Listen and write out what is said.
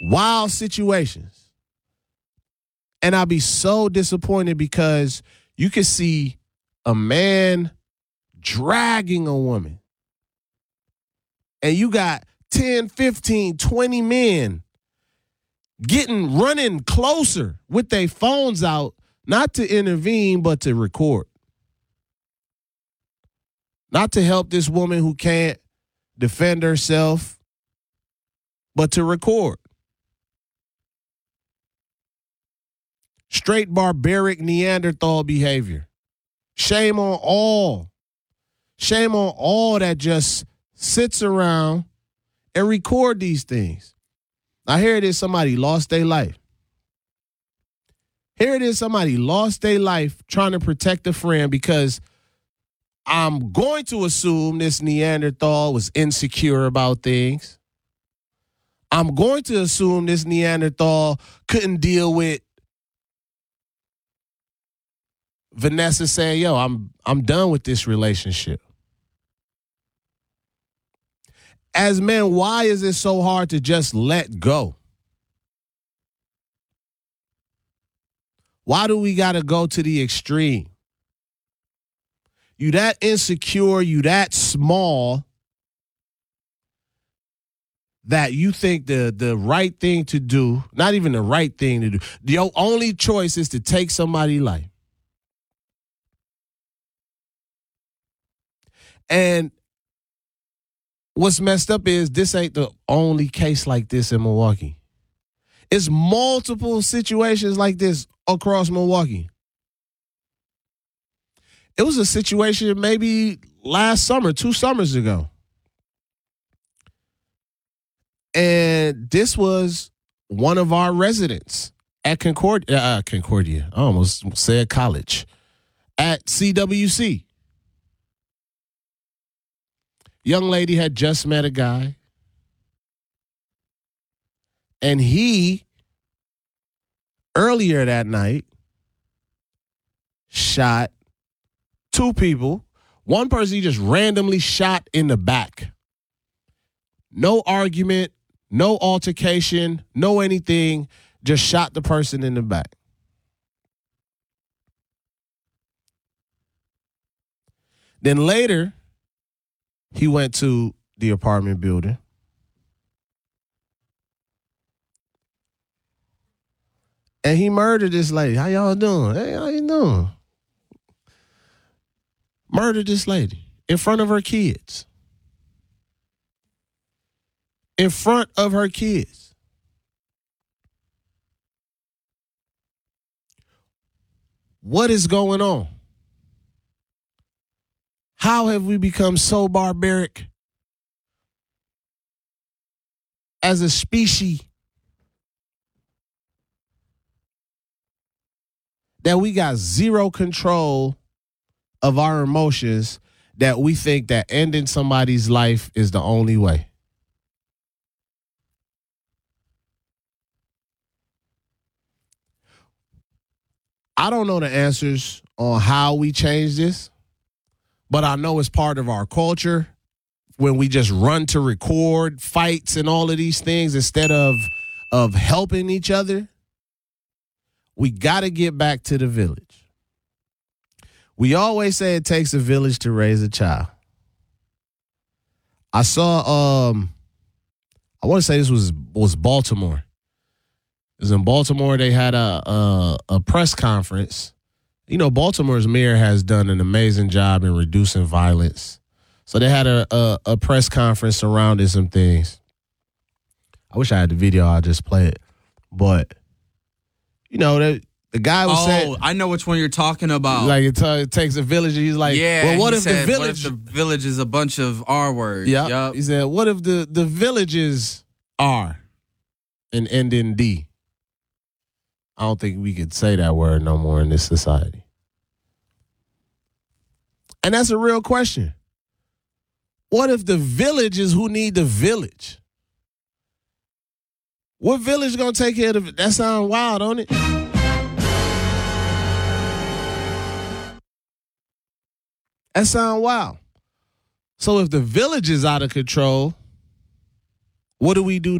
Wild situations. And I'll be so disappointed because you can see a man dragging a woman. And you got 10, 15, 20 men running closer with their phones out, not to intervene, but to record. Not to help this woman who can't defend herself, but to record. Straight barbaric Neanderthal behavior. Shame on all. Shame on all that just sits around and record these things. Now here it is, somebody lost their life. Here it is, somebody lost their life trying to protect a friend because I'm going to assume this Neanderthal was insecure about things. I'm going to assume this Neanderthal couldn't deal with Vanessa saying, yo, I'm done with this relationship. As men, why is it so hard to just let go? Why do we got to go to the extreme? You that insecure, you that small that you think the right thing to do, not even the right thing to do, your only choice is to take somebody's life. And what's messed up is this ain't the only case like this in Milwaukee. It's multiple situations like this across Milwaukee. It was a situation maybe last summer, 2 summers ago. And this was one of our residents at Concordia. I almost said college. At CWC. Young lady had just met a guy. And he, earlier that night, shot 2 people. One person he just randomly shot in the back. No argument, no altercation, no anything. Just shot the person in the back. Then later, he went to the apartment building. And he murdered this lady. How y'all doing? Hey, how you doing? Murdered this lady in front of her kids. In front of her kids. What is going on? How have we become so barbaric as a species that we got zero control of our emotions, that we think that ending somebody's life is the only way? I don't know the answers on how we change this, but I know it's part of our culture when we just run to record fights and all of these things instead of helping each other. We got to get back to the village. We always say it takes a village to raise a child. I saw, I want to say this was Baltimore. It was in Baltimore. They had a press conference. You know, Baltimore's mayor has done an amazing job in reducing violence. So they had a press conference surrounding some things. I wish I had the video. I'll just play it. But, you know, the guy was saying. Oh, I know which one you're talking about. Like, it takes a village. He's like, yeah, well, what if said, the What village. if the village is a bunch of R words? Yeah. Yep. He said, what if the villages are and end in D? I don't think we could say that word no more in this society. And that's a real question. What if the village is who need the village? What village gonna take care of it? That sounds wild, don't it? That sounds wild. So if the village is out of control, what do we do